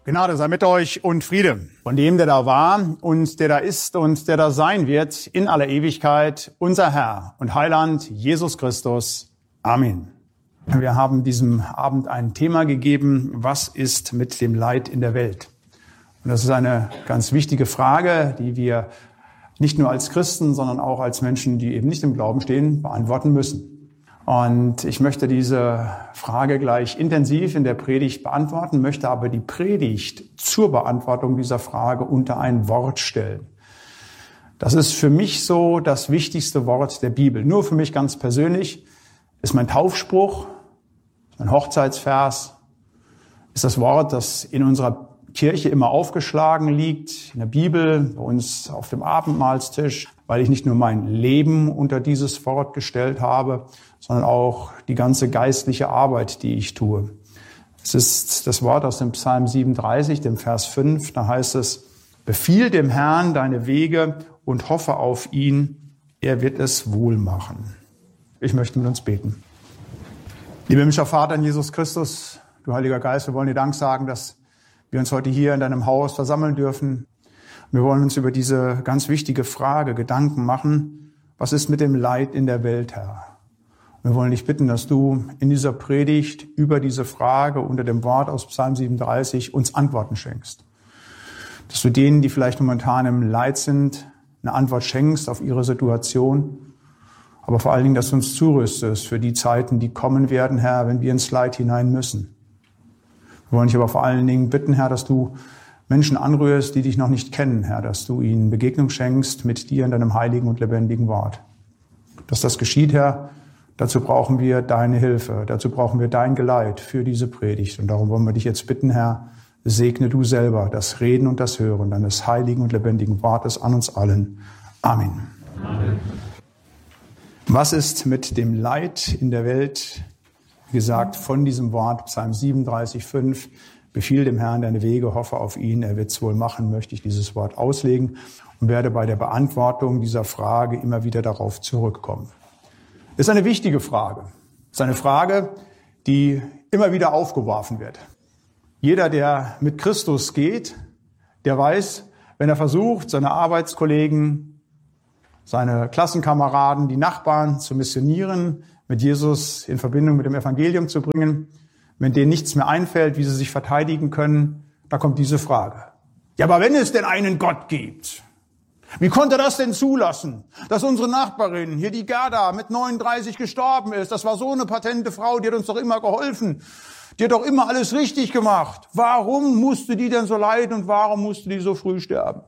Gnade sei mit euch und Friede von dem, der da war und der da ist und der da sein wird in aller Ewigkeit, unser Herr und Heiland Jesus Christus. Amen. Wir haben diesem Abend ein Thema gegeben: Was ist mit dem Leid in der Welt? Und das ist eine ganz wichtige Frage, die wir nicht nur als Christen, sondern auch als Menschen, die eben nicht im Glauben stehen, beantworten müssen. Und ich möchte diese Frage gleich intensiv in der Predigt beantworten, möchte aber die Predigt zur Beantwortung dieser Frage unter ein Wort stellen. Das ist für mich so das wichtigste Wort der Bibel. Nur für mich ganz persönlich ist mein Taufspruch, mein Hochzeitsvers, ist das Wort, das in unserer Kirche immer aufgeschlagen liegt, in der Bibel, bei uns auf dem Abendmahlstisch, weil ich nicht nur mein Leben unter dieses Wort gestellt habe, sondern auch die ganze geistliche Arbeit, die ich tue. Es ist das Wort aus dem Psalm 37, dem Vers 5, da heißt es: Befiehl dem Herrn deine Wege und hoffe auf ihn, er wird es wohl machen. Ich möchte mit uns beten. Lieber himmlischer Vater in Jesus Christus, du Heiliger Geist, wir wollen dir Dank sagen, dass wir uns heute hier in deinem Haus versammeln dürfen. Wir wollen uns über diese ganz wichtige Frage Gedanken machen: Was ist mit dem Leid in der Welt, Herr? Wir wollen dich bitten, dass du in dieser Predigt über diese Frage unter dem Wort aus Psalm 37 uns Antworten schenkst. Dass du denen, die vielleicht momentan im Leid sind, eine Antwort schenkst auf ihre Situation. Aber vor allen Dingen, dass du uns zurüstest für die Zeiten, die kommen werden, Herr, wenn wir ins Leid hinein müssen. Wir wollen dich aber vor allen Dingen bitten, Herr, dass du Menschen anrührst, die dich noch nicht kennen, Herr, dass du ihnen Begegnung schenkst mit dir in deinem heiligen und lebendigen Wort. Dass das geschieht, Herr, dazu brauchen wir deine Hilfe, dazu brauchen wir dein Geleit für diese Predigt. Und darum wollen wir dich jetzt bitten, Herr, segne du selber das Reden und das Hören deines heiligen und lebendigen Wortes an uns allen. Amen. Amen. Was ist mit dem Leid in der Welt? Wie gesagt, von diesem Wort, Psalm 37, 5, befiehl dem Herrn deine Wege, hoffe auf ihn, er wird's wohl machen, möchte ich dieses Wort auslegen und werde bei der Beantwortung dieser Frage immer wieder darauf zurückkommen. Das ist eine wichtige Frage. Das ist eine Frage, die immer wieder aufgeworfen wird. Jeder, der mit Christus geht, der weiß, wenn er versucht, seine Arbeitskollegen, seine Klassenkameraden, die Nachbarn zu missionieren, mit Jesus in Verbindung mit dem Evangelium zu bringen, wenn denen nichts mehr einfällt, wie sie sich verteidigen können, da kommt diese Frage. Ja, aber wenn es denn einen Gott gibt, wie konnte er das denn zulassen, dass unsere Nachbarin, hier die Gerda, mit 39 gestorben ist? Das war so eine patente Frau, die hat uns doch immer geholfen. Die hat doch immer alles richtig gemacht. Warum musste die denn so leiden und warum musste die so früh sterben?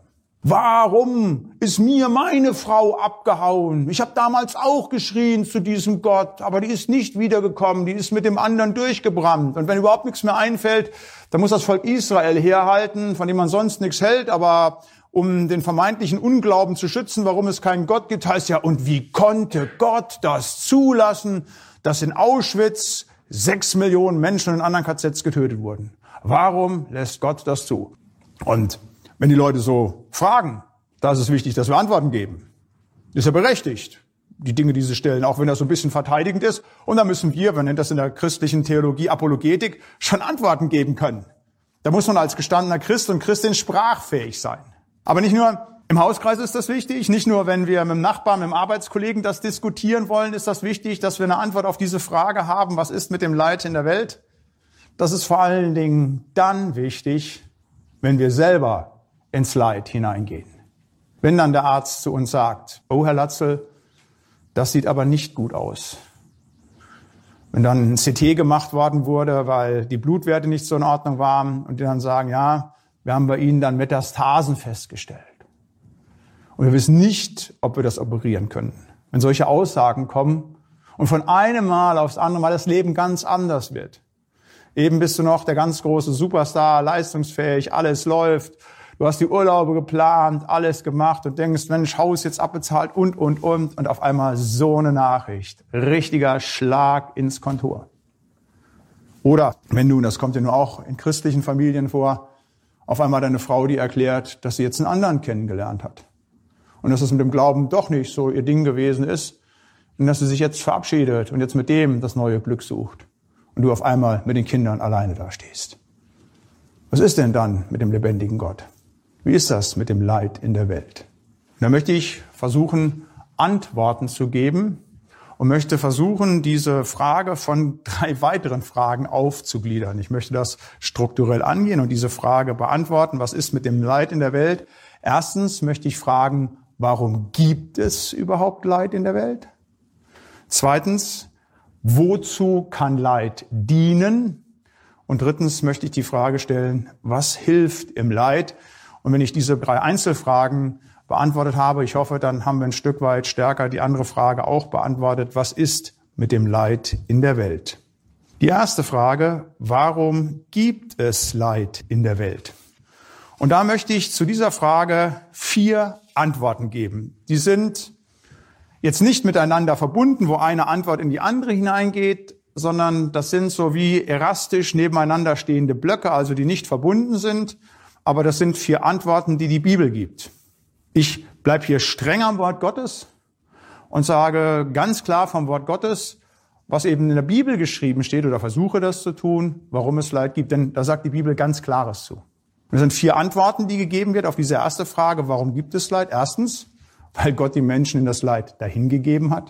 Warum ist mir meine Frau abgehauen? Ich habe damals auch geschrien zu diesem Gott, aber die ist nicht wiedergekommen, die ist mit dem anderen durchgebrannt. Und wenn überhaupt nichts mehr einfällt, dann muss das Volk Israel herhalten, von dem man sonst nichts hält, aber um den vermeintlichen Unglauben zu schützen, warum es keinen Gott gibt, heißt ja, und wie konnte Gott das zulassen, dass in Auschwitz 6 Millionen Menschen in anderen KZs getötet wurden? Warum lässt Gott das zu? Und wenn die Leute so fragen, da ist es wichtig, dass wir Antworten geben. Ist ja berechtigt, die Dinge, die sie stellen, auch wenn das so ein bisschen verteidigend ist. Und da müssen wir nennt das in der christlichen Theologie Apologetik, schon Antworten geben können. Da muss man als gestandener Christ und Christin sprachfähig sein. Aber nicht nur im Hauskreis ist das wichtig, nicht nur, wenn wir mit dem Nachbarn, mit dem Arbeitskollegen das diskutieren wollen, ist das wichtig, dass wir eine Antwort auf diese Frage haben, was ist mit dem Leid in der Welt? Das ist vor allen Dingen dann wichtig, wenn wir selber ins Leid hineingehen. Wenn dann der Arzt zu uns sagt, oh Herr Latzel, das sieht aber nicht gut aus. Wenn dann ein CT gemacht worden wurde, weil die Blutwerte nicht so in Ordnung waren und die dann sagen, ja, wir haben bei Ihnen dann Metastasen festgestellt. Und wir wissen nicht, ob wir das operieren können. Wenn solche Aussagen kommen und von einem Mal aufs andere Mal das Leben ganz anders wird. Eben bist du noch der ganz große Superstar, leistungsfähig, alles läuft. Du hast die Urlaube geplant, alles gemacht und denkst, Mensch, Haus jetzt abbezahlt und. Und auf einmal so eine Nachricht. Richtiger Schlag ins Kontor. Oder wenn du, das kommt ja nur auch in christlichen Familien vor, auf einmal deine Frau, die erklärt, dass sie jetzt einen anderen kennengelernt hat. Und dass es mit dem Glauben doch nicht so ihr Ding gewesen ist. Und dass sie sich jetzt verabschiedet und jetzt mit dem das neue Glück sucht. Und du auf einmal mit den Kindern alleine dastehst. Was ist denn dann mit dem lebendigen Gott? Wie ist das mit dem Leid in der Welt? Und da möchte ich versuchen, Antworten zu geben und möchte versuchen, diese Frage von 3 weiteren Fragen aufzugliedern. Ich möchte das strukturell angehen und diese Frage beantworten. Was ist mit dem Leid in der Welt? Erstens möchte ich fragen, warum gibt es überhaupt Leid in der Welt? Zweitens, wozu kann Leid dienen? Und drittens möchte ich die Frage stellen, was hilft im Leid? Und wenn ich diese 3 Einzelfragen beantwortet habe, ich hoffe, dann haben wir ein Stück weit stärker die andere Frage auch beantwortet, was ist mit dem Leid in der Welt? Die erste Frage, warum gibt es Leid in der Welt? Und da möchte ich zu dieser Frage 4 Antworten geben. Die sind jetzt nicht miteinander verbunden, wo eine Antwort in die andere hineingeht, sondern das sind so wie elastisch nebeneinander stehende Blöcke, also die nicht verbunden sind. Aber das sind 4 Antworten, die die Bibel gibt. Ich bleibe hier streng am Wort Gottes und sage ganz klar vom Wort Gottes, was eben in der Bibel geschrieben steht oder versuche das zu tun, warum es Leid gibt. Denn da sagt die Bibel ganz Klares zu. Das sind 4 Antworten, die gegeben wird auf diese erste Frage, warum gibt es Leid? Erstens, weil Gott die Menschen in das Leid dahingegeben hat.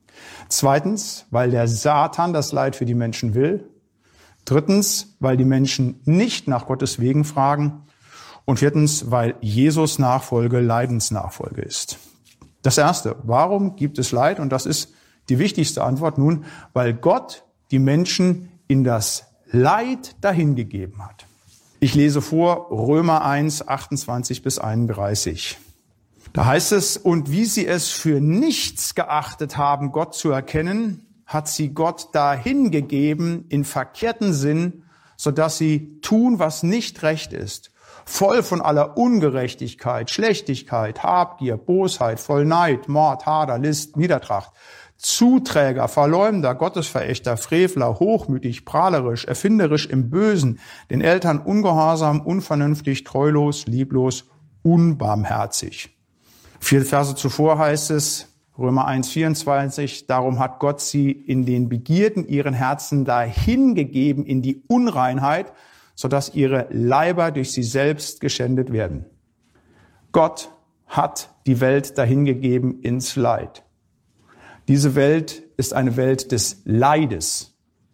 Zweitens, weil der Satan das Leid für die Menschen will. Drittens, weil die Menschen nicht nach Gottes Wegen fragen. Und viertens, weil Jesus Nachfolge Leidensnachfolge ist. Das Erste, warum gibt es Leid? Und das ist die wichtigste Antwort nun, weil Gott die Menschen in das Leid dahingegeben hat. Ich lese vor Römer 1, 28 bis 31. Da heißt es, und wie sie es für nichts geachtet haben, Gott zu erkennen, hat sie Gott dahingegeben in verkehrten Sinn, sodass sie tun, was nicht recht ist. Voll von aller Ungerechtigkeit, Schlechtigkeit, Habgier, Bosheit, voll Neid, Mord, Hader, List, Niedertracht. Zuträger, Verleumder, Gottesverächter, Frevler, hochmütig, prahlerisch, erfinderisch im Bösen, den Eltern ungehorsam, unvernünftig, treulos, lieblos, unbarmherzig. 4 Verse zuvor heißt es, Römer 1, 24, darum hat Gott sie in den Begierden ihren Herzen dahingegeben in die Unreinheit, sodass ihre Leiber durch sie selbst geschändet werden. Gott hat die Welt dahingegeben ins Leid. Diese Welt ist eine Welt des Leides.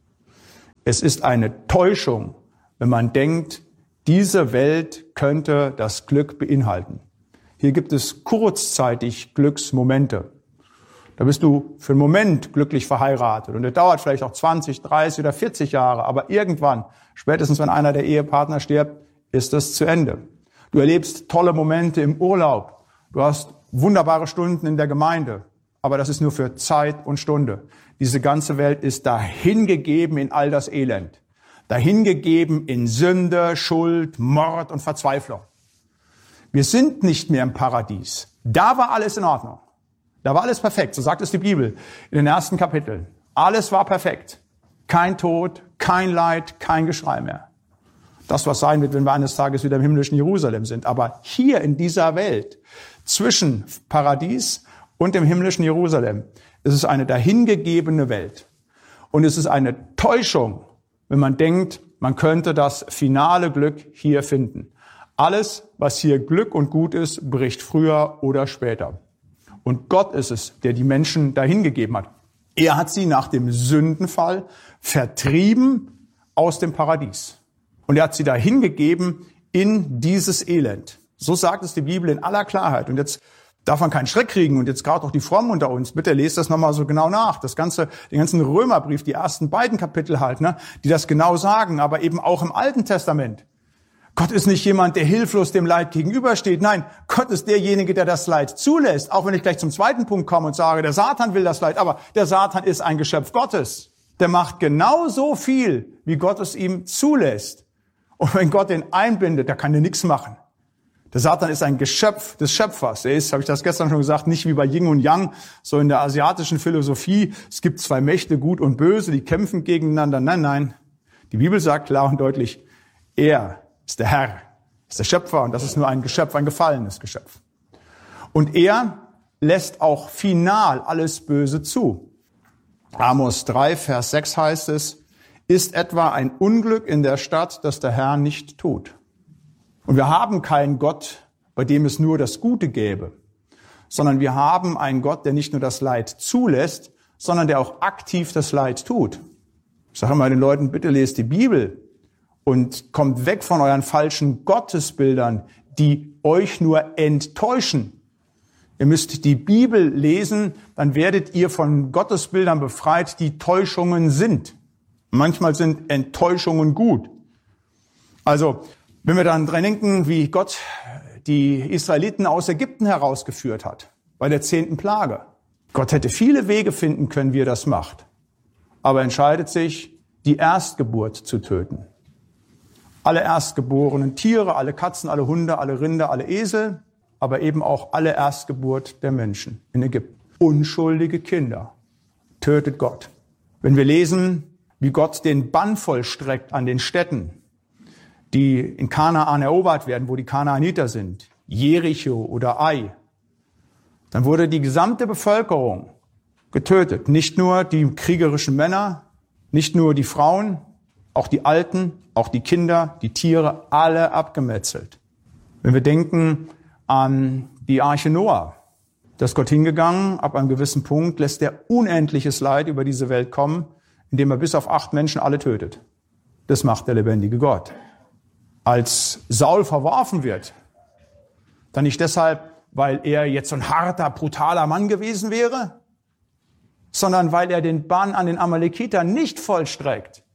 Es ist eine Täuschung, wenn man denkt, diese Welt könnte das Glück beinhalten. Hier gibt es kurzzeitig Glücksmomente. Da bist du für einen Moment glücklich verheiratet und der dauert vielleicht auch 20, 30 oder 40 Jahre, aber irgendwann, spätestens wenn einer der Ehepartner stirbt, ist das zu Ende. Du erlebst tolle Momente im Urlaub, du hast wunderbare Stunden in der Gemeinde, aber das ist nur für Zeit und Stunde. Diese ganze Welt ist dahingegeben in all das Elend, dahingegeben in Sünde, Schuld, Mord und Verzweiflung. Wir sind nicht mehr im Paradies. Da war alles in Ordnung. Da war alles perfekt, so sagt es die Bibel in den ersten Kapiteln. Alles war perfekt. Kein Tod, kein Leid, kein Geschrei mehr. Das, was sein wird, wenn wir eines Tages wieder im himmlischen Jerusalem sind. Aber hier in dieser Welt, zwischen Paradies und dem himmlischen Jerusalem, ist es eine dahingegebene Welt. Und es ist eine Täuschung, wenn man denkt, man könnte das finale Glück hier finden. Alles, was hier Glück und gut ist, bricht früher oder später. Und Gott ist es, der die Menschen dahingegeben hat. Er hat sie nach dem Sündenfall vertrieben aus dem Paradies. Und er hat sie dahingegeben in dieses Elend. So sagt es die Bibel in aller Klarheit. Und jetzt darf man keinen Schreck kriegen. Und jetzt gerade auch die Frommen unter uns. Bitte lest das nochmal so genau nach. Den ganzen Römerbrief, die ersten beiden Kapitel halt, die das genau sagen. Aber eben auch im Alten Testament. Gott ist nicht jemand, der hilflos dem Leid gegenübersteht. Nein, Gott ist derjenige, der das Leid zulässt. Auch wenn ich gleich zum zweiten Punkt komme und sage, der Satan will das Leid. Aber der Satan ist ein Geschöpf Gottes. Der macht genauso viel, wie Gott es ihm zulässt. Und wenn Gott ihn einbindet, da kann er nichts machen. Der Satan ist ein Geschöpf des Schöpfers. Er ist, habe ich das gestern schon gesagt, nicht wie bei Yin und Yang, so in der asiatischen Philosophie. Es gibt 2 Mächte, Gut und Böse, die kämpfen gegeneinander. Nein, nein. Die Bibel sagt klar und deutlich, er ist der Herr, ist der Schöpfer und das ist nur ein Geschöpf, ein gefallenes Geschöpf. Und er lässt auch final alles Böse zu. Amos 3, Vers 6 heißt es, ist etwa ein Unglück in der Stadt, das der Herr nicht tut. Und wir haben keinen Gott, bei dem es nur das Gute gäbe, sondern wir haben einen Gott, der nicht nur das Leid zulässt, sondern der auch aktiv das Leid tut. Ich sage immer den Leuten, bitte lest die Bibel und kommt weg von euren falschen Gottesbildern, die euch nur enttäuschen. Ihr müsst die Bibel lesen, dann werdet ihr von Gottesbildern befreit, die Täuschungen sind. Manchmal sind Enttäuschungen gut. Also, wenn wir dann dran denken, wie Gott die Israeliten aus Ägypten herausgeführt hat, bei der 10. Plage. Gott hätte viele Wege finden können, wie er das macht. Aber er entscheidet sich, die Erstgeburt zu töten. Alle erstgeborenen Tiere, alle Katzen, alle Hunde, alle Rinder, alle Esel, aber eben auch alle Erstgeburt der Menschen in Ägypten. Unschuldige Kinder tötet Gott. Wenn wir lesen, wie Gott den Bann vollstreckt an den Städten, die in Kanaan erobert werden, wo die Kanaaniter sind, Jericho oder Ai, dann wurde die gesamte Bevölkerung getötet. Nicht nur die kriegerischen Männer, nicht nur die Frauen, auch die Alten, auch die Kinder, die Tiere, alle abgemetzelt. Wenn wir denken an die Arche Noah, da ist Gott hingegangen, ab einem gewissen Punkt lässt er unendliches Leid über diese Welt kommen, indem er bis auf 8 Menschen alle tötet. Das macht der lebendige Gott. Als Saul verworfen wird, dann nicht deshalb, weil er jetzt so ein harter, brutaler Mann gewesen wäre, sondern weil er den Bann an den Amalekitern nicht vollstreckt.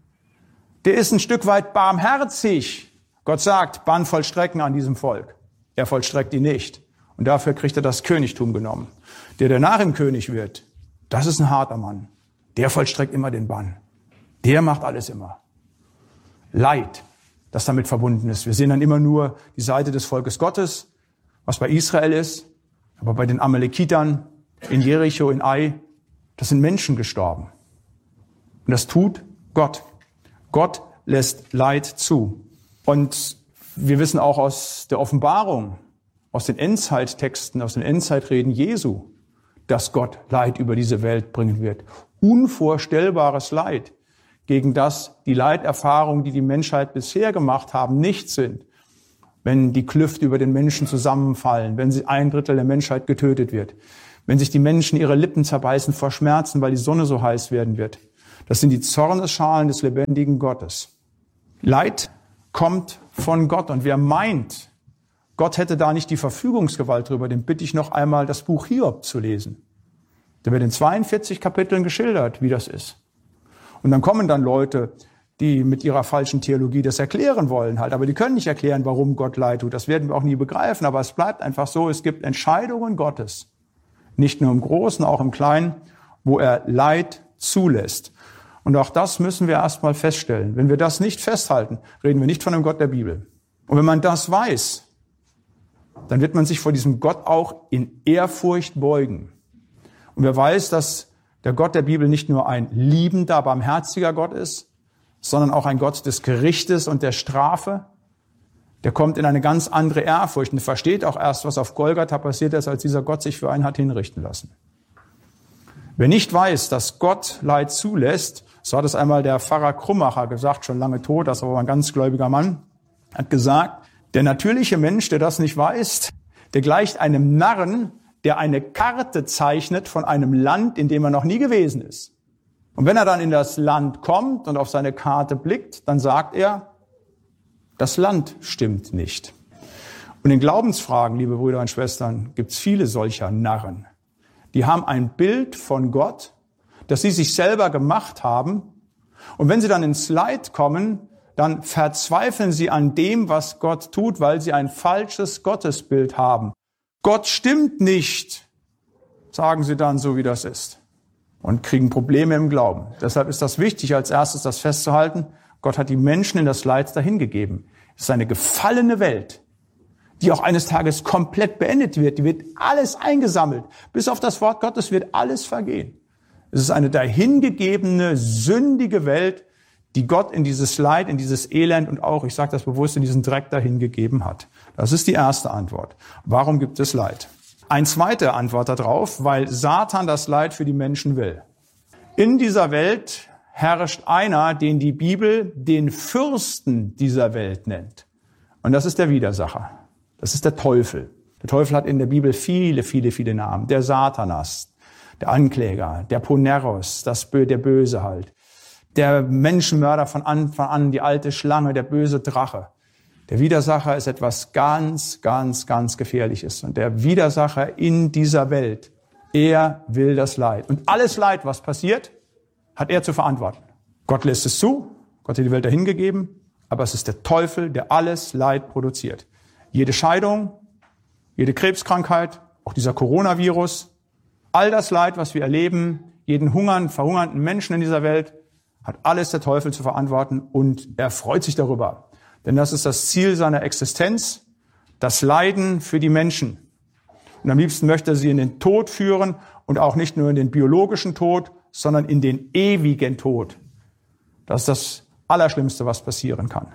Der ist ein Stück weit barmherzig. Gott sagt, Bann vollstrecken an diesem Volk. Er vollstreckt ihn nicht. Und dafür kriegt er das Königtum genommen. Der danach im König wird, das ist ein harter Mann. Der vollstreckt immer den Bann. Der macht alles immer. Leid, das damit verbunden ist. Wir sehen dann immer nur die Seite des Volkes Gottes, was bei Israel ist. Aber bei den Amalekitern, in Jericho, in Ai, das sind Menschen gestorben. Und das tut Gott. Gott lässt Leid zu. Und wir wissen auch aus der Offenbarung, aus den Endzeittexten, aus den Endzeitreden Jesu, dass Gott Leid über diese Welt bringen wird. Unvorstellbares Leid, gegen das die Leiterfahrungen, die die Menschheit bisher gemacht haben, nicht sind. Wenn die Klüfte über den Menschen zusammenfallen, wenn ein Drittel der Menschheit getötet wird, wenn sich die Menschen ihre Lippen zerbeißen vor Schmerzen, weil die Sonne so heiß werden wird. Das sind die Zornesschalen des lebendigen Gottes. Leid kommt von Gott. Und wer meint, Gott hätte da nicht die Verfügungsgewalt drüber, den bitte ich noch einmal das Buch Hiob zu lesen. Da wird in 42 Kapiteln geschildert, wie das ist. Und dann kommen dann Leute, die mit ihrer falschen Theologie das erklären wollen halt. Aber die können nicht erklären, warum Gott Leid tut. Das werden wir auch nie begreifen. Aber es bleibt einfach so, es gibt Entscheidungen Gottes. Nicht nur im Großen, auch im Kleinen, wo er Leid zulässt. Und auch das müssen wir erstmal feststellen. Wenn wir das nicht festhalten, reden wir nicht von einem Gott der Bibel. Und wenn man das weiß, dann wird man sich vor diesem Gott auch in Ehrfurcht beugen. Und wer weiß, dass der Gott der Bibel nicht nur ein liebender, barmherziger Gott ist, sondern auch ein Gott des Gerichtes und der Strafe, der kommt in eine ganz andere Ehrfurcht und versteht auch erst, was auf Golgatha passiert ist, als dieser Gott sich für einen hat hinrichten lassen. Wer nicht weiß, dass Gott Leid zulässt, so hat es einmal der Pfarrer Krummacher gesagt, schon lange tot, das war aber ein ganz gläubiger Mann, hat gesagt, der natürliche Mensch, der das nicht weiß, der gleicht einem Narren, der eine Karte zeichnet von einem Land, in dem er noch nie gewesen ist. Und wenn er dann in das Land kommt und auf seine Karte blickt, dann sagt er, das Land stimmt nicht. Und in Glaubensfragen, liebe Brüder und Schwestern, gibt es viele solcher Narren. Die haben ein Bild von Gott, das sie sich selber gemacht haben. Und wenn sie dann ins Leid kommen, dann verzweifeln sie an dem, was Gott tut, weil sie ein falsches Gottesbild haben. Gott stimmt nicht, sagen sie dann, so wie das ist. Und kriegen Probleme im Glauben. Deshalb ist das wichtig, als erstes das festzuhalten. Gott hat die Menschen in das Leid dahingegeben. Es ist eine gefallene Welt, die auch eines Tages komplett beendet wird. Die wird alles eingesammelt. Bis auf das Wort Gottes wird alles vergehen. Es ist eine dahingegebene, sündige Welt, die Gott in dieses Leid, in dieses Elend und auch, ich sage das bewusst, in diesen Dreck dahingegeben hat. Das ist die erste Antwort. Warum gibt es Leid? Eine zweite Antwort darauf, weil Satan das Leid für die Menschen will. In dieser Welt herrscht einer, den die Bibel den Fürsten dieser Welt nennt. Und das ist der Widersacher. Das ist der Teufel. Der Teufel hat in der Bibel viele, viele, viele Namen. Der Satanas, der Ankläger, der Poneros, der Böse halt. Der Menschenmörder von Anfang an, die alte Schlange, der böse Drache. Der Widersacher ist etwas ganz, ganz, ganz Gefährliches. Und der Widersacher in dieser Welt, er will das Leid. Und alles Leid, was passiert, hat er zu verantworten. Gott lässt es zu, Gott hat die Welt dahin gegeben, aber es ist der Teufel, der alles Leid produziert. Jede Scheidung, jede Krebskrankheit, auch dieser Coronavirus, all das Leid, was wir erleben, jeden verhungernden Menschen in dieser Welt, hat alles der Teufel zu verantworten und er freut sich darüber. Denn das ist das Ziel seiner Existenz, das Leiden für die Menschen. Und am liebsten möchte er sie in den Tod führen und auch nicht nur in den biologischen Tod, sondern in den ewigen Tod. Das ist das Allerschlimmste, was passieren kann.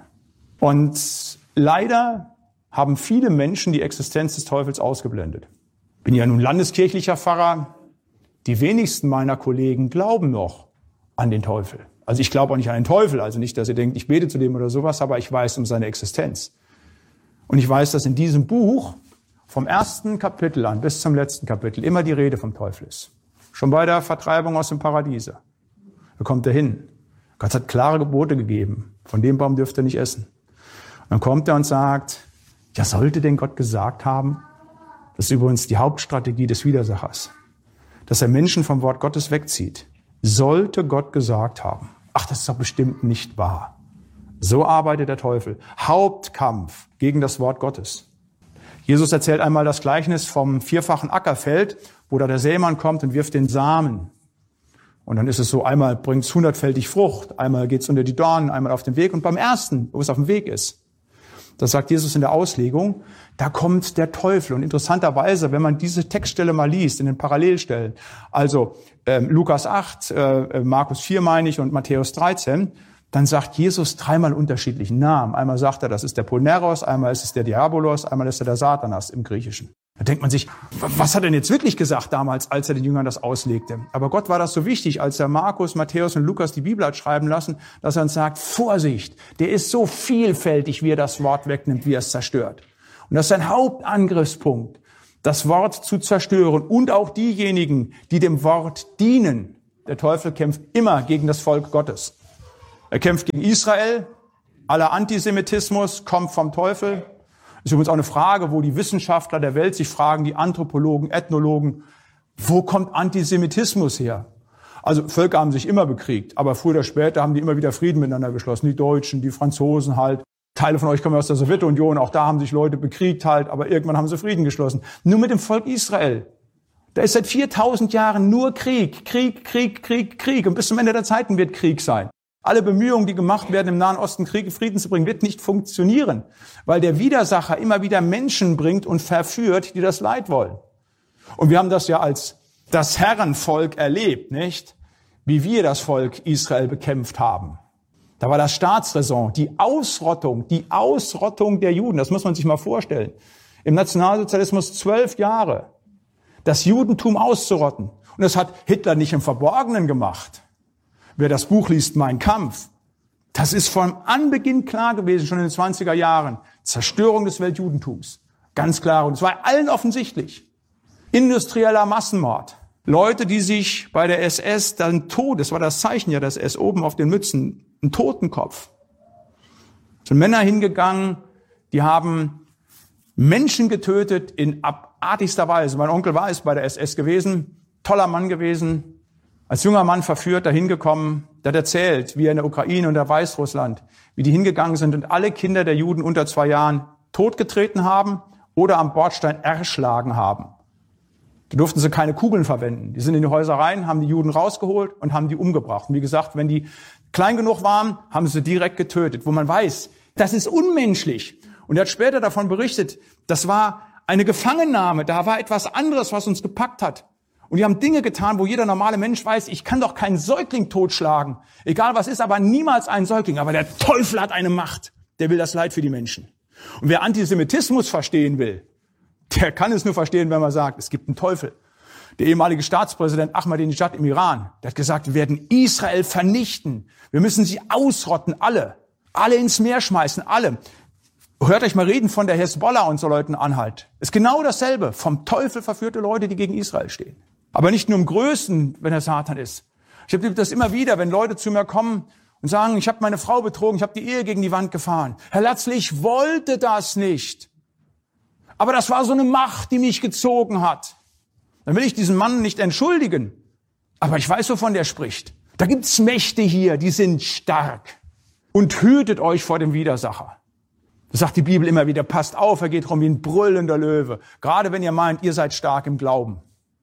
Und leider haben viele Menschen die Existenz des Teufels ausgeblendet. Ich bin ja nun landeskirchlicher Pfarrer. Die wenigsten meiner Kollegen glauben noch an den Teufel. Also ich glaube auch nicht an den Teufel, also nicht, dass ihr denkt, ich bete zu dem oder sowas, aber ich weiß um seine Existenz. Und ich weiß, dass in diesem Buch vom ersten Kapitel an bis zum letzten Kapitel immer die Rede vom Teufel ist. Schon bei der Vertreibung aus dem Paradiese. Da kommt er hin. Gott hat klare Gebote gegeben. Von dem Baum dürft ihr nicht essen. Und dann kommt er und sagt, ja, sollte denn Gott gesagt haben, das ist übrigens die Hauptstrategie des Widersachers, dass er Menschen vom Wort Gottes wegzieht. Sollte Gott gesagt haben. Ach, das ist doch bestimmt nicht wahr. So arbeitet der Teufel. Hauptkampf gegen das Wort Gottes. Jesus erzählt einmal das Gleichnis vom vierfachen Ackerfeld, wo da der Sämann kommt und wirft den Samen. Und dann ist es so, einmal bringt es 100-fältig Frucht, einmal geht es unter die Dornen, einmal auf den Weg. Und beim ersten, wo es auf dem Weg ist, das sagt Jesus in der Auslegung, da kommt der Teufel. Und interessanterweise, wenn man diese Textstelle mal liest, in den Parallelstellen, also Lukas 8, Markus 4 meine ich und Matthäus 13, dann sagt Jesus dreimal unterschiedlichen Namen. Einmal sagt er, das ist der Poneros, einmal ist es der Diabolos, einmal ist er der Satanas im Griechischen. Da denkt man sich, was hat er denn jetzt wirklich gesagt damals, als er den Jüngern das auslegte? Aber Gott war das so wichtig, als er Markus, Matthäus und Lukas die Bibel hat schreiben lassen, dass er uns sagt, Vorsicht, der ist so vielfältig, wie er das Wort wegnimmt, wie er es zerstört. Und das ist sein Hauptangriffspunkt, das Wort zu zerstören und auch diejenigen, die dem Wort dienen. Der Teufel kämpft immer gegen das Volk Gottes. Er kämpft gegen Israel. Aller Antisemitismus kommt vom Teufel. Ist übrigens auch eine Frage, wo die Wissenschaftler der Welt sich fragen, die Anthropologen, Ethnologen, wo kommt Antisemitismus her? Also Völker haben sich immer bekriegt, aber früher oder später haben die immer wieder Frieden miteinander geschlossen. Die Deutschen, die Franzosen halt. Teile von euch kommen aus der Sowjetunion, auch da haben sich Leute bekriegt halt, aber irgendwann haben sie Frieden geschlossen. Nur mit dem Volk Israel. Da ist seit 4000 Jahren nur Krieg, Krieg, Krieg, Krieg, Krieg. Und bis zum Ende der Zeiten wird Krieg sein. Alle Bemühungen, die gemacht werden, im Nahen Osten Frieden zu bringen, wird nicht funktionieren, weil der Widersacher immer wieder Menschen bringt und verführt, die das Leid wollen. Und wir haben das ja als das Herrenvolk erlebt, nicht? Wie wir das Volk Israel bekämpft haben. Da war das Staatsräson, die Ausrottung der Juden, das muss man sich mal vorstellen. Im Nationalsozialismus 12 Jahre, das Judentum auszurotten. Und das hat Hitler nicht im Verborgenen gemacht. Wer das Buch liest, Mein Kampf, das ist von Anbeginn klar gewesen, schon in den 20er Jahren. Zerstörung des Weltjudentums. Ganz klar. Und es war allen offensichtlich. Industrieller Massenmord. Leute, die sich bei der SS dann das war das Zeichen ja, das SS oben auf den Mützen, ein Totenkopf. Es sind Männer hingegangen, die haben Menschen getötet in abartigster Weise. Mein Onkel war es bei der SS gewesen, toller Mann gewesen, als junger Mann verführt, dahin gekommen, der hat erzählt, wie er in der Ukraine und der Weißrussland, wie die hingegangen sind und alle Kinder der Juden unter 2 Jahren totgetreten haben oder am Bordstein erschlagen haben. Da durften sie keine Kugeln verwenden. Die sind in die Häuser rein, haben die Juden rausgeholt und haben die umgebracht. Und wie gesagt, wenn die klein genug waren, haben sie direkt getötet, wo man weiß, das ist unmenschlich. Und er hat später davon berichtet, das war eine Gefangennahme, da war etwas anderes, was uns gepackt hat. Und die haben Dinge getan, wo jeder normale Mensch weiß, ich kann doch keinen Säugling totschlagen. Egal was ist, aber niemals einen Säugling. Aber der Teufel hat eine Macht. Der will das Leid für die Menschen. Und wer Antisemitismus verstehen will, der kann es nur verstehen, wenn man sagt, es gibt einen Teufel. Der ehemalige Staatspräsident Ahmadinejad im Iran, der hat gesagt, wir werden Israel vernichten. Wir müssen sie ausrotten, alle. Alle ins Meer schmeißen, alle. Hört euch mal reden von der Hezbollah und so Leuten an halt. Ist genau dasselbe. Vom Teufel verführte Leute, die gegen Israel stehen. Aber nicht nur im Größten, wenn er Satan ist. Ich habe das immer wieder, wenn Leute zu mir kommen und sagen, ich habe meine Frau betrogen, ich habe die Ehe gegen die Wand gefahren. Herr Latzli, ich wollte das nicht. Aber das war so eine Macht, die mich gezogen hat. Dann will ich diesen Mann nicht entschuldigen. Aber ich weiß, wovon der spricht. Da gibt's Mächte hier, die sind stark. Und hütet euch vor dem Widersacher. Das sagt die Bibel immer wieder, passt auf, er geht rum wie ein brüllender Löwe. Gerade wenn ihr meint, ihr seid stark im Glauben.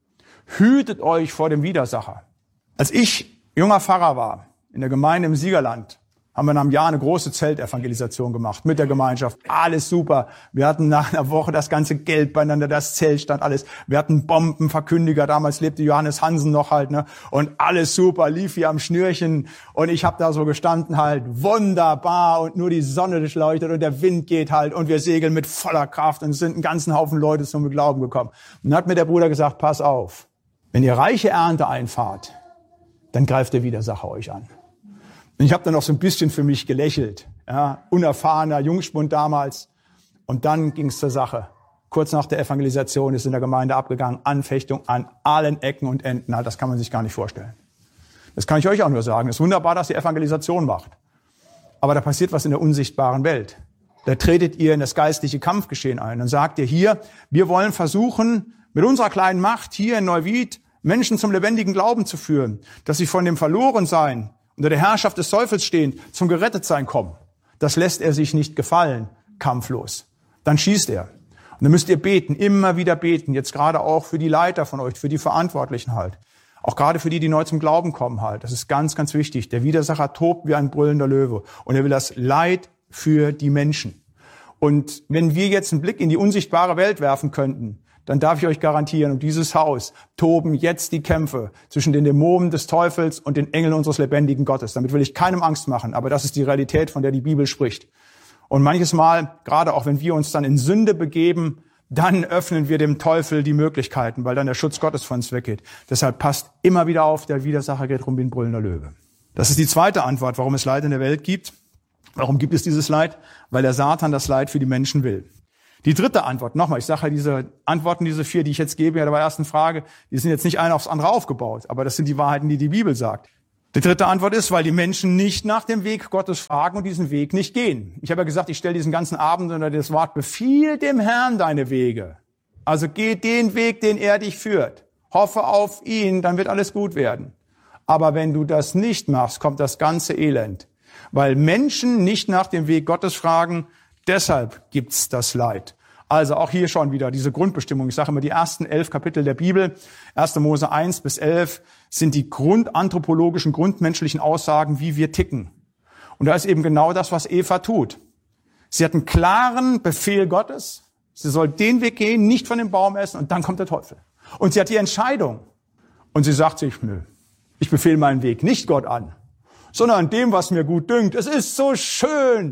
Hütet euch vor dem Widersacher. Als ich junger Pfarrer war, in der Gemeinde im Siegerland, haben wir nach einem Jahr eine große Zeltevangelisation gemacht mit der Gemeinschaft. Alles super. Wir hatten nach einer Woche das ganze Geld beieinander, das Zelt stand alles. Wir hatten Bombenverkündiger, damals lebte Johannes Hansen noch halt, ne? Und alles super, lief hier am Schnürchen. Und ich habe da so gestanden halt, wunderbar. Und nur die Sonne durchleuchtet und der Wind geht halt. Und wir segeln mit voller Kraft. Und es sind einen ganzen Haufen Leute zum Glauben gekommen. Und dann hat mir der Bruder gesagt, pass auf, wenn ihr reiche Ernte einfahrt, dann greift der Widersacher euch an. Und ich habe dann noch so ein bisschen für mich gelächelt, ja, unerfahrener Jungspund damals. Und dann ging es zur Sache. Kurz nach der Evangelisation ist in der Gemeinde abgegangen, Anfechtung an allen Ecken und Enden. Das kann man sich gar nicht vorstellen. Das kann ich euch auch nur sagen. Es ist wunderbar, dass ihr Evangelisation macht. Aber da passiert was in der unsichtbaren Welt. Da tretet ihr in das geistliche Kampfgeschehen ein. Dann sagt ihr hier, wir wollen versuchen, mit unserer kleinen Macht hier in Neuwied Menschen zum lebendigen Glauben zu führen, dass sie von dem Verlorensein unter der Herrschaft des Teufels stehend, zum Gerettetsein kommen. Das lässt er sich nicht gefallen, kampflos. Dann schießt er. Und dann müsst ihr beten, immer wieder beten, jetzt gerade auch für die Leiter von euch, für die Verantwortlichen halt. Auch gerade für die, die neu zum Glauben kommen halt. Das ist ganz, ganz wichtig. Der Widersacher tobt wie ein brüllender Löwe. Und er will das Leid für die Menschen. Und wenn wir jetzt einen Blick in die unsichtbare Welt werfen könnten, dann darf ich euch garantieren, um dieses Haus toben jetzt die Kämpfe zwischen den Dämonen des Teufels und den Engeln unseres lebendigen Gottes. Damit will ich keinem Angst machen, aber das ist die Realität, von der die Bibel spricht. Und manches Mal, gerade auch wenn wir uns dann in Sünde begeben, dann öffnen wir dem Teufel die Möglichkeiten, weil dann der Schutz Gottes von uns weggeht. Deshalb passt immer wieder auf, der Widersacher geht rum wie ein brüllender Löwe. Das ist die zweite Antwort, warum es Leid in der Welt gibt. Warum gibt es dieses Leid? Weil der Satan das Leid für die Menschen will. Die dritte Antwort, nochmal, ich sage ja, diese Antworten, diese 4, die ich jetzt gebe, ja, bei der ersten Frage, die sind jetzt nicht eine aufs andere aufgebaut, aber das sind die Wahrheiten, die die Bibel sagt. Die dritte Antwort ist, weil die Menschen nicht nach dem Weg Gottes fragen und diesen Weg nicht gehen. Ich habe ja gesagt, ich stelle diesen ganzen Abend unter das Wort, befiehl dem Herrn deine Wege. Also geh den Weg, den er dich führt. Hoffe auf ihn, dann wird alles gut werden. Aber wenn du das nicht machst, kommt das ganze Elend. Weil Menschen nicht nach dem Weg Gottes fragen, deshalb gibt's das Leid. Also auch hier schon wieder diese Grundbestimmung. Ich sage immer, die ersten 11 Kapitel der Bibel, 1. Mose 1 bis 11, sind die grundanthropologischen, grundmenschlichen Aussagen, wie wir ticken. Und da ist eben genau das, was Eva tut. Sie hat einen klaren Befehl Gottes. Sie soll den Weg gehen, nicht von dem Baum essen, und dann kommt der Teufel. Und sie hat die Entscheidung. Und sie sagt sich, nö, ich befehle meinen Weg nicht Gott an, sondern dem, was mir gut dünkt. Es ist so schön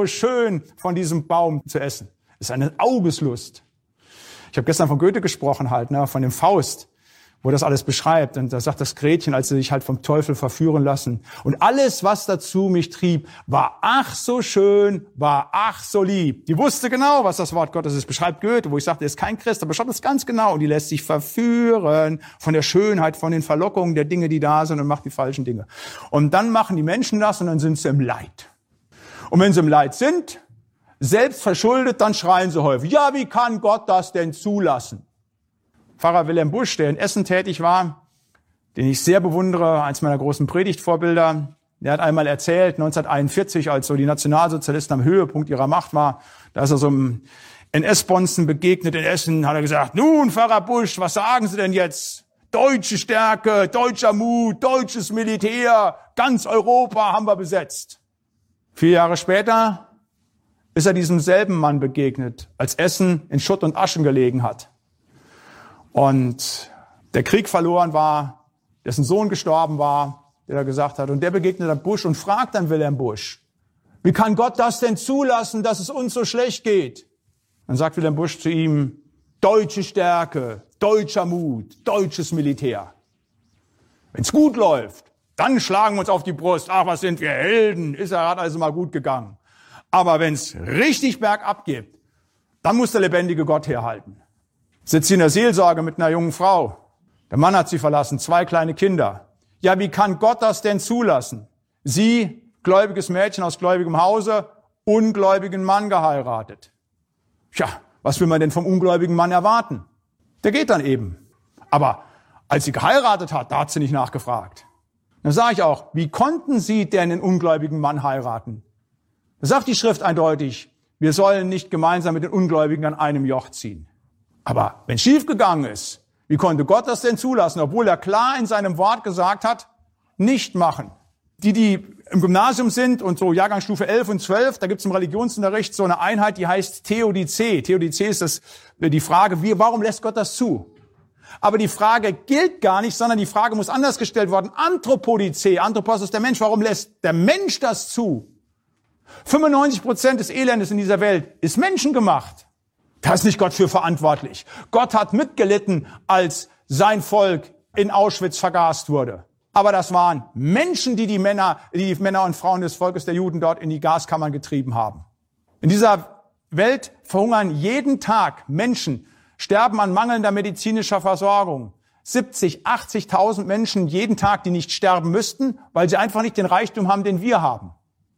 von diesem Baum zu essen. Es ist eine Augeslust. Ich habe gestern von Goethe gesprochen halt, ne, von dem Faust, wo das alles beschreibt. Und da sagt das Gretchen, als sie sich halt vom Teufel verführen lassen. Und alles, was dazu mich trieb, war ach so schön, war ach so lieb. Die wusste genau, was das Wort Gottes ist. Beschreibt Goethe, wo ich sagte, er ist kein Christ, aber beschreibt es ganz genau. Und die lässt sich verführen von der Schönheit, von den Verlockungen der Dinge, die da sind, und macht die falschen Dinge. Und dann machen die Menschen das und dann sind sie im Leid. Und wenn sie im Leid sind, selbst verschuldet, dann schreien sie häufig, ja, wie kann Gott das denn zulassen? Pfarrer Wilhelm Busch, der in Essen tätig war, den ich sehr bewundere, eins meiner großen Predigtvorbilder, der hat einmal erzählt, 1941, als so die Nationalsozialisten am Höhepunkt ihrer Macht war, da ist er so einem NS-Bonzen begegnet in Essen, hat er gesagt, nun, Pfarrer Busch, was sagen Sie denn jetzt? Deutsche Stärke, deutscher Mut, deutsches Militär, ganz Europa haben wir besetzt. 4 Jahre später ist er diesem selben Mann begegnet, als Essen in Schutt und Aschen gelegen hat. Und der Krieg verloren war, dessen Sohn gestorben war, der da gesagt hat. Und der begegnet dann Busch und fragt dann Wilhelm Busch, wie kann Gott das denn zulassen, dass es uns so schlecht geht? Dann sagt Wilhelm Busch zu ihm, deutsche Stärke, deutscher Mut, deutsches Militär. Wenn's gut läuft, dann schlagen wir uns auf die Brust. Ach, was sind wir Helden, ist ja gerade also mal gut gegangen. Aber wenn's richtig bergab geht, dann muss der lebendige Gott herhalten. Sitzt sie in der Seelsorge mit einer jungen Frau. Der Mann hat sie verlassen, 2 kleine Kinder. Ja, wie kann Gott das denn zulassen? Sie, gläubiges Mädchen aus gläubigem Hause, ungläubigen Mann geheiratet. Tja, was will man denn vom ungläubigen Mann erwarten? Der geht dann eben. Aber als sie geheiratet hat, da hat sie nicht nachgefragt. Dann sage ich auch, wie konnten Sie denn einen ungläubigen Mann heiraten? Da sagt die Schrift eindeutig, wir sollen nicht gemeinsam mit den Ungläubigen an einem Joch ziehen. Aber wenn es schiefgegangen ist, wie konnte Gott das denn zulassen, obwohl er klar in seinem Wort gesagt hat, nicht machen. Die im Gymnasium sind und so Jahrgangsstufe 11 und 12, da gibt es im Religionsunterricht so eine Einheit, die heißt Theodizee. Theodizee ist die Frage, warum lässt Gott das zu? Aber die Frage gilt gar nicht, sondern die Frage muss anders gestellt werden. Anthropodizee, Anthropos ist der Mensch, warum lässt der Mensch das zu? 95% des Elendes in dieser Welt ist menschengemacht. Da ist nicht Gott für verantwortlich. Gott hat mitgelitten, als sein Volk in Auschwitz vergast wurde. Aber das waren Menschen, die Männer und Frauen des Volkes der Juden dort in die Gaskammern getrieben haben. In dieser Welt verhungern jeden Tag Menschen, sterben an mangelnder medizinischer Versorgung. 70, 80.000 Menschen jeden Tag, die nicht sterben müssten, weil sie einfach nicht den Reichtum haben, den wir haben.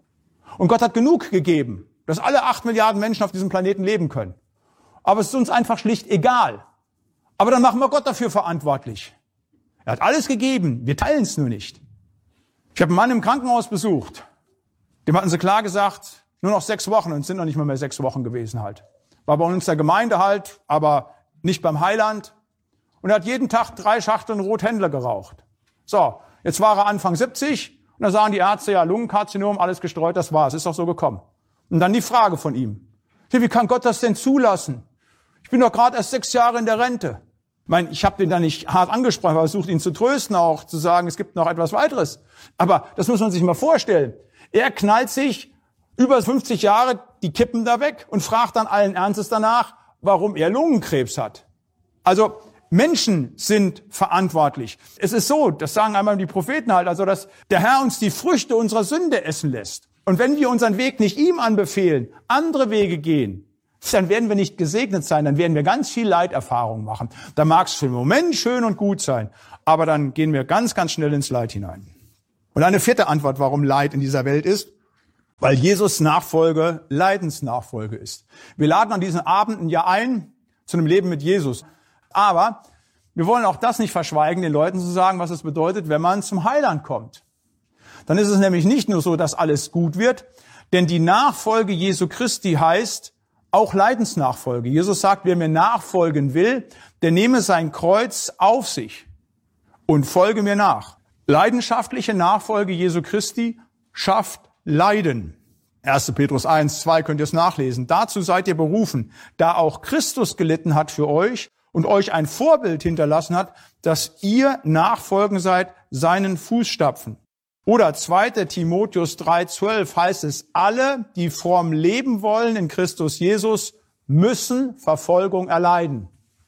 Und Gott hat genug gegeben, dass alle 8 Milliarden Menschen auf diesem Planeten leben können. Aber es ist uns einfach schlicht egal. Aber dann machen wir Gott dafür verantwortlich. Er hat alles gegeben, wir teilen es nur nicht. Ich habe einen Mann im Krankenhaus besucht. Dem hatten sie klar gesagt, nur noch 6 Wochen und es sind noch nicht mal mehr 6 Wochen gewesen halt. War bei uns der Gemeinde halt, aber nicht beim Heiland. Und er hat jeden Tag 3 Schachteln Rothändler geraucht. So, jetzt war er Anfang 70 und da sagen die Ärzte, ja, Lungenkarzinom, alles gestreut, das war's, ist doch so gekommen. Und dann die Frage von ihm. Wie kann Gott das denn zulassen? Ich bin doch gerade erst 6 Jahre in der Rente. Ich habe den da nicht hart angesprochen, aber versucht ihn zu trösten, auch zu sagen, es gibt noch etwas weiteres. Aber das muss man sich mal vorstellen. Er knallt sich über 50 Jahre die Kippen da weg und fragt dann allen Ernstes danach, warum er Lungenkrebs hat. Also Menschen sind verantwortlich. Es ist so, das sagen einmal die Propheten halt, also dass der Herr uns die Früchte unserer Sünde essen lässt. Und wenn wir unseren Weg nicht ihm anbefehlen, andere Wege gehen, dann werden wir nicht gesegnet sein, dann werden wir ganz viel Leiterfahrung machen. Da mag es für den Moment schön und gut sein, aber dann gehen wir ganz, ganz schnell ins Leid hinein. Und eine 4. Antwort, warum Leid in dieser Welt ist, weil Jesus Nachfolge Leidensnachfolge ist. Wir laden an diesen Abenden ja ein zu einem Leben mit Jesus. Aber wir wollen auch das nicht verschweigen, den Leuten zu sagen, was es bedeutet, wenn man zum Heiland kommt. Dann ist es nämlich nicht nur so, dass alles gut wird, denn die Nachfolge Jesu Christi heißt auch Leidensnachfolge. Jesus sagt, wer mir nachfolgen will, der nehme sein Kreuz auf sich und folge mir nach. Leidenschaftliche Nachfolge Jesu Christi schafft Leiden. 1. Petrus 1, 2 könnt ihr es nachlesen. Dazu seid ihr berufen, da auch Christus gelitten hat für euch und euch ein Vorbild hinterlassen hat, dass ihr nachfolgen seid seinen Fußstapfen. Oder 2. Timotheus 3,12 heißt es, alle, die fromm leben wollen in Christus Jesus, müssen Verfolgung erleiden.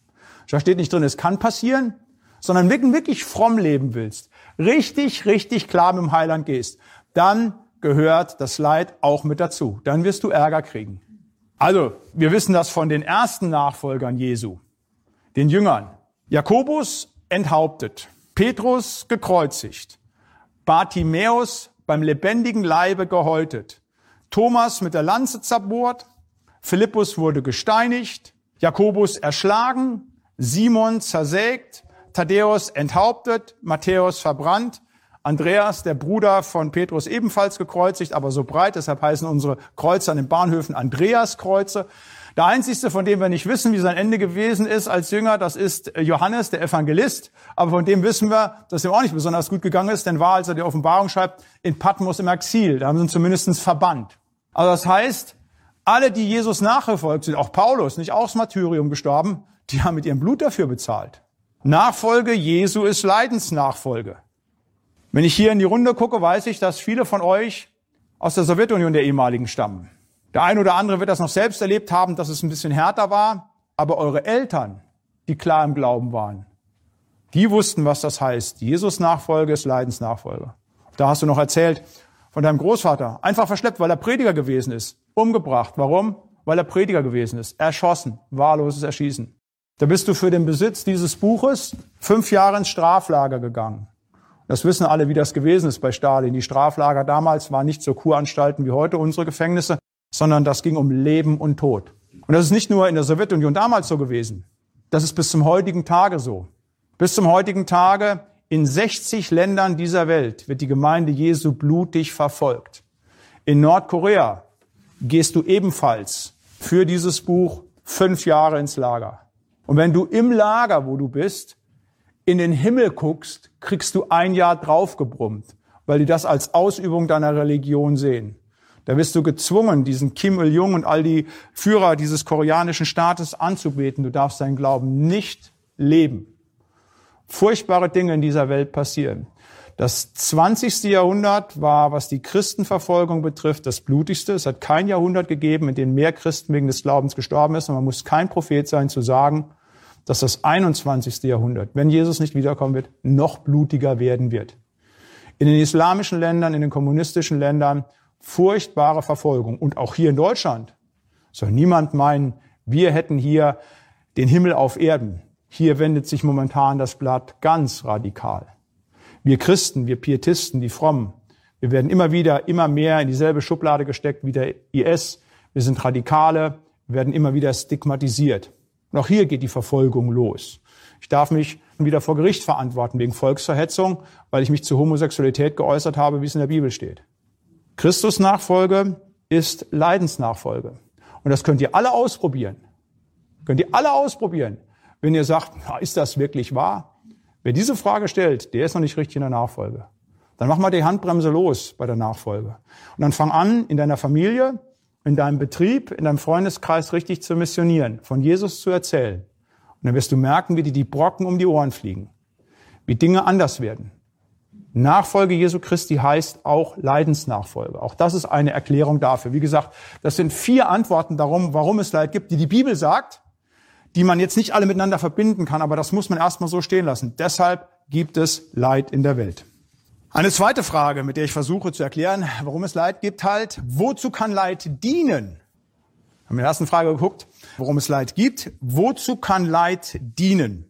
Da steht nicht drin, es kann passieren, sondern wenn du wirklich fromm leben willst, richtig klar mit dem Heiland gehst, dann gehört das Leid auch mit dazu. Dann wirst du Ärger kriegen. Also, wir wissen das von den ersten Nachfolgern Jesu, den Jüngern. Jakobus enthauptet, Petrus gekreuzigt, Bartimäus beim lebendigen Leibe gehäutet, Thomas mit der Lanze zerbohrt, Philippus wurde gesteinigt, Jakobus erschlagen, Simon zersägt, Thaddäus enthauptet, Matthäus verbrannt, Andreas, der Bruder von Petrus, ebenfalls gekreuzigt, aber so breit, deshalb heißen unsere Kreuze an den Bahnhöfen Andreaskreuze. Der einzigste, von dem wir nicht wissen, wie sein Ende gewesen ist als Jünger, das ist Johannes, der Evangelist. Aber von dem wissen wir, dass ihm auch nicht besonders gut gegangen ist, denn war, als er die Offenbarung schreibt, in Patmos im Exil. Da haben sie ihn zumindest verbannt. Also das heißt, alle, die Jesus nachgefolgt sind, auch Paulus, nicht auch das Martyrium gestorben, die haben mit ihrem Blut dafür bezahlt. Nachfolge Jesu ist Leidensnachfolge. Wenn ich hier in die Runde gucke, weiß ich, dass viele von euch aus der Sowjetunion der ehemaligen stammen. Der eine oder andere wird das noch selbst erlebt haben, dass es ein bisschen härter war. Aber eure Eltern, die klar im Glauben waren. Die wussten, was das heißt. Jesus-Nachfolge ist Leidensnachfolge. Da hast du noch erzählt von deinem Großvater. Einfach verschleppt, weil er Prediger gewesen ist. Umgebracht. Warum? Weil er Prediger gewesen ist. Erschossen. Wahlloses Erschießen. Da bist du für den Besitz dieses Buches 5 Jahre ins Straflager gegangen. Das wissen alle, wie das gewesen ist bei Stalin. Die Straflager damals waren nicht so Kuranstalten wie heute unsere Gefängnisse, sondern das ging um Leben und Tod. Und das ist nicht nur in der Sowjetunion damals so gewesen. Das ist bis zum heutigen Tage so. Bis zum heutigen Tage in 60 Ländern dieser Welt wird die Gemeinde Jesu blutig verfolgt. In Nordkorea gehst du ebenfalls für dieses Buch 5 Jahre ins Lager. Und wenn du im Lager, wo du bist, in den Himmel guckst, kriegst du 1 Jahr draufgebrummt, weil die das als Ausübung deiner Religion sehen. Da wirst du gezwungen, diesen Kim Il-jung und all die Führer dieses koreanischen Staates anzubeten. Du darfst deinen Glauben nicht leben. Furchtbare Dinge in dieser Welt passieren. Das 20. Jahrhundert war, was die Christenverfolgung betrifft, das blutigste. Es hat kein Jahrhundert gegeben, in dem mehr Christen wegen des Glaubens gestorben ist. Und man muss kein Prophet sein, zu sagen, dass das 21. Jahrhundert, wenn Jesus nicht wiederkommen wird, noch blutiger werden wird. In den islamischen Ländern, in den kommunistischen Ländern furchtbare Verfolgung. Und auch hier in Deutschland soll niemand meinen, wir hätten hier den Himmel auf Erden. Hier wendet sich momentan das Blatt ganz radikal. Wir Christen, wir Pietisten, die Frommen, wir werden immer mehr in dieselbe Schublade gesteckt wie der IS. Wir sind Radikale, werden immer wieder stigmatisiert. Und auch hier geht die Verfolgung los. Ich darf mich wieder vor Gericht verantworten wegen Volksverhetzung, weil ich mich zur Homosexualität geäußert habe, wie es in der Bibel steht. Christusnachfolge ist Leidensnachfolge. Und das könnt ihr alle ausprobieren. Wenn ihr sagt, ist das wirklich wahr? Wer diese Frage stellt, der ist noch nicht richtig in der Nachfolge. Dann mach mal die Handbremse los bei der Nachfolge. Und dann fang an, in deiner Familie, in deinem Betrieb, in deinem Freundeskreis richtig zu missionieren, von Jesus zu erzählen. Und dann wirst du merken, wie dir die Brocken um die Ohren fliegen, wie Dinge anders werden. Nachfolge Jesu Christi heißt auch Leidensnachfolge. Auch das ist eine Erklärung dafür. Wie gesagt, das sind 4 Antworten darum, warum es Leid gibt, die die Bibel sagt, die man jetzt nicht alle miteinander verbinden kann, aber das muss man erstmal so stehen lassen. Deshalb gibt es Leid in der Welt. Eine zweite Frage, mit der ich versuche zu erklären, warum es Leid gibt, wozu kann Leid dienen? Wir haben in der ersten Frage geguckt, warum es Leid gibt. Wozu kann Leid dienen?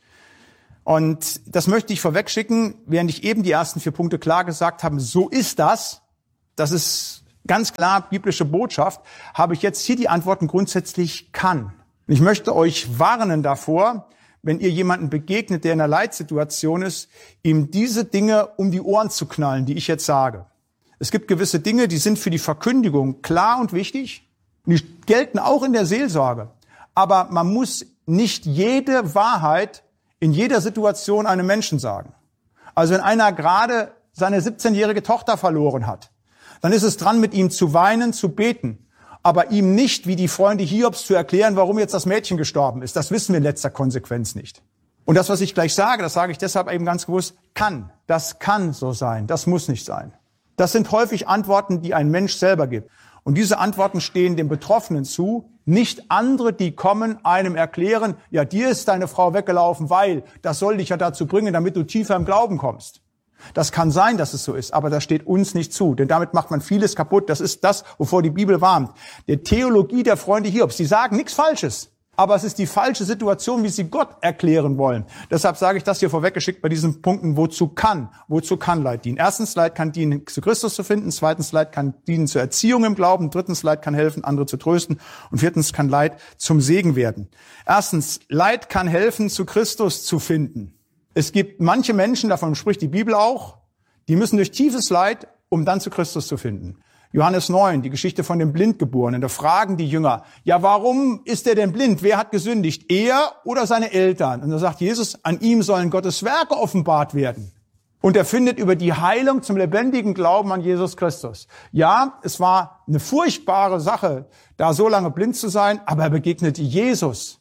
Und das möchte ich vorwegschicken, während ich eben die ersten 4 Punkte klar gesagt habe, so ist das. Das ist ganz klar biblische Botschaft. Habe ich jetzt hier die Antworten grundsätzlich kann. Und ich möchte euch warnen davor, wenn ihr jemanden begegnet, der in einer Leitsituation ist, ihm diese Dinge um die Ohren zu knallen, die ich jetzt sage. Es gibt gewisse Dinge, die sind für die Verkündigung klar und wichtig. Die gelten auch in der Seelsorge. Aber man muss nicht jede Wahrheit in jeder Situation einem Menschen sagen. Also wenn einer gerade seine 17-jährige Tochter verloren hat, dann ist es dran, mit ihm zu weinen, zu beten. Aber ihm nicht, wie die Freunde Hiobs, zu erklären, warum jetzt das Mädchen gestorben ist. Das wissen wir in letzter Konsequenz nicht. Und das, was ich gleich sage, das sage ich deshalb eben ganz bewusst, kann. Das kann so sein. Das muss nicht sein. Das sind häufig Antworten, die ein Mensch selber gibt. Und diese Antworten stehen dem Betroffenen zu, nicht andere, die kommen, einem erklären, ja, dir ist deine Frau weggelaufen, weil das soll dich ja dazu bringen, damit du tiefer im Glauben kommst. Das kann sein, dass es so ist, aber das steht uns nicht zu, denn damit macht man vieles kaputt. Das ist das, wovor die Bibel warnt. Die Theologie der Freunde Hiobs, die sagen nichts Falsches, aber es ist die falsche Situation, wie sie Gott erklären wollen. Deshalb sage ich das hier vorweggeschickt bei diesen Punkten, wozu kann Leid dienen. Erstens, Leid kann dienen, zu Christus zu finden. Zweitens, Leid kann dienen zur Erziehung im Glauben. Drittens, Leid kann helfen, andere zu trösten. Und viertens, kann Leid zum Segen werden. Erstens, Leid kann helfen, zu Christus zu finden. Es gibt manche Menschen, davon spricht die Bibel auch, die müssen durch tiefes Leid, um dann zu Christus zu finden. Johannes 9, die Geschichte von dem Blindgeborenen. Da fragen die Jünger, ja, warum ist er denn blind? Wer hat gesündigt? Er oder seine Eltern? Und da sagt Jesus, an ihm sollen Gottes Werke offenbart werden. Und er findet über die Heilung zum lebendigen Glauben an Jesus Christus. Ja, es war eine furchtbare Sache, da so lange blind zu sein, aber er begegnete Jesus.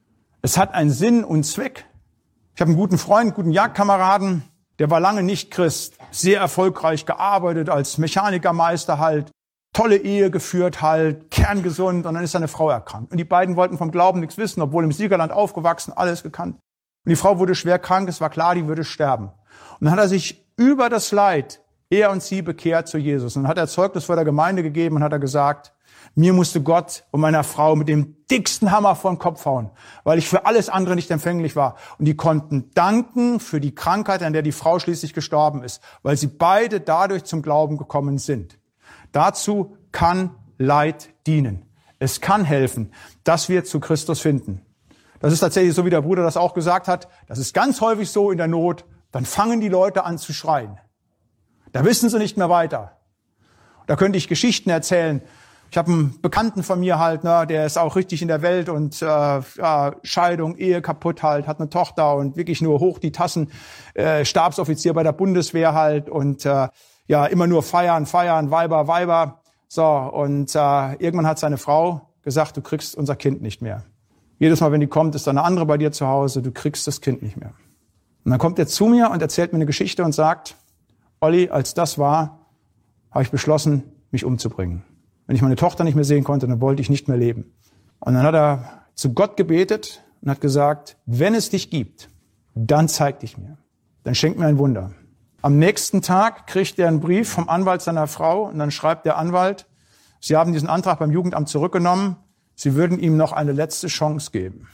Es hat einen Sinn und Zweck. Ich habe einen guten Freund, einen guten Jagdkameraden, der war lange nicht Christ, sehr erfolgreich gearbeitet als Mechanikermeister halt. tolle Ehe geführt halt, kerngesund, und dann ist seine Frau erkrankt. Und die beiden wollten vom Glauben nichts wissen, obwohl im Siegerland aufgewachsen, alles gekannt. Und die Frau wurde schwer krank, es war klar, die würde sterben. Und dann hat er sich über das Leid, er und sie, bekehrt zu Jesus. Und dann hat er Zeugnis vor der Gemeinde gegeben und hat er gesagt, mir musste Gott und meiner Frau mit dem dicksten Hammer vor den Kopf hauen, weil ich für alles andere nicht empfänglich war. Und die konnten danken für die Krankheit, an der die Frau schließlich gestorben ist, weil sie beide dadurch zum Glauben gekommen sind. Dazu kann Leid dienen. Es kann helfen, dass wir zu Christus finden. Das ist tatsächlich so, wie der Bruder das auch gesagt hat. Das ist ganz häufig so in der Not. Dann fangen die Leute an zu schreien. Da wissen sie nicht mehr weiter. Da könnte ich Geschichten erzählen. Ich habe einen Bekannten von mir halt, ne, der ist auch richtig in der Welt und Scheidung, Ehe kaputt halt, hat eine Tochter und wirklich nur hoch die Tassen, Stabsoffizier bei der Bundeswehr halt und immer nur feiern, Weiber. So, und irgendwann hat seine Frau gesagt, du kriegst unser Kind nicht mehr. Jedes Mal, wenn die kommt, ist da eine andere bei dir zu Hause, du kriegst das Kind nicht mehr. Und dann kommt er zu mir und erzählt mir eine Geschichte und sagt, Olli, als das war, habe ich beschlossen, mich umzubringen. Wenn ich meine Tochter nicht mehr sehen konnte, dann wollte ich nicht mehr leben. Und dann hat er zu Gott gebetet und hat gesagt, wenn es dich gibt, dann zeig dich mir. Dann schenk mir ein Wunder. Am nächsten Tag kriegt er einen Brief vom Anwalt seiner Frau und dann schreibt der Anwalt, sie haben diesen Antrag beim Jugendamt zurückgenommen, sie würden ihm noch eine letzte Chance geben.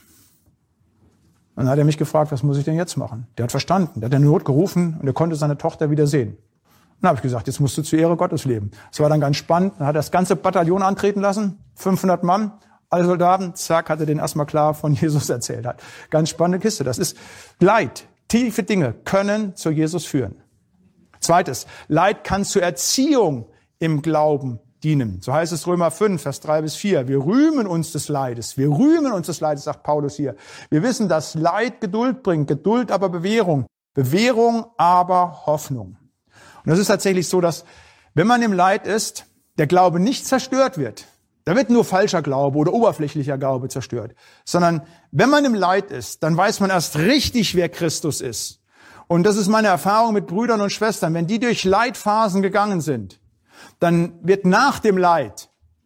Und dann hat er mich gefragt, was muss ich denn jetzt machen? Der hat verstanden, der hat in Not gerufen und er konnte seine Tochter wieder sehen. Dann habe ich gesagt, jetzt musst du zur Ehre Gottes leben. Das war dann ganz spannend. Dann hat er das ganze Bataillon antreten lassen, 500 Mann, alle Soldaten, zack, hat er denen erstmal klar von Jesus erzählt. Hat. Ganz spannende Kiste. Das ist Leid. Tiefe Dinge können zu Jesus führen. Zweites, Leid kann zur Erziehung im Glauben dienen. So heißt es Römer 5, Vers 3-4. Wir rühmen uns des Leides. Wir rühmen uns des Leides, sagt Paulus hier. Wir wissen, dass Leid Geduld bringt, Geduld aber Bewährung, Bewährung aber Hoffnung. Und das ist tatsächlich so, dass wenn man im Leid ist, der Glaube nicht zerstört wird. Da wird nur falscher Glaube oder oberflächlicher Glaube zerstört. Sondern wenn man im Leid ist, dann weiß man erst richtig, wer Christus ist. Und das ist meine Erfahrung mit Brüdern und Schwestern. Wenn die durch Leidphasen gegangen sind, dann wird nach dem Leid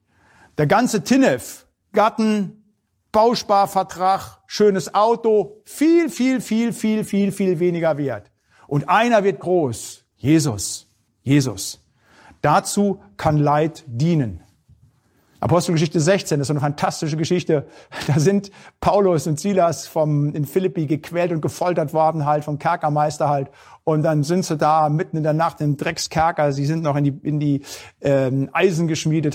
der ganze Tinef, Gatten, Bausparvertrag, schönes Auto, viel weniger wert. Und einer wird groß. Jesus. Dazu kann Leid dienen. Apostelgeschichte 16, das ist eine fantastische Geschichte. Da sind Paulus und Silas in Philippi gequält und gefoltert worden halt vom Kerkermeister halt. Und dann sind sie da mitten in der Nacht im Dreckskerker. Sie sind noch in die Eisen geschmiedet